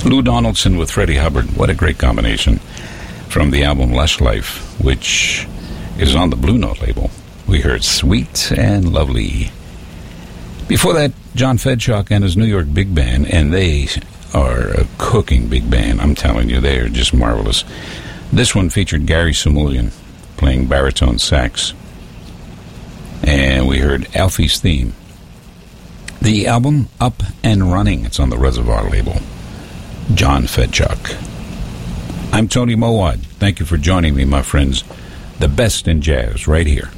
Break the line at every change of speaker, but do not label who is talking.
Lou Donaldson with Freddie Hubbard. What a great combination. From the album Lush Life, which is on the Blue Note label, we heard Sweet and Lovely. Before that, John Fedchock and his New York Big Band, and they are a cooking big band. I'm telling you, they are just marvelous. This one featured Gary Simulian playing baritone sax. And we heard Alfie's Theme. The album Up and Running, it's on the Reservoir label. John Fedchock. I'm Tony Mowat. Thank you for joining me, my friends. The best in jazz right here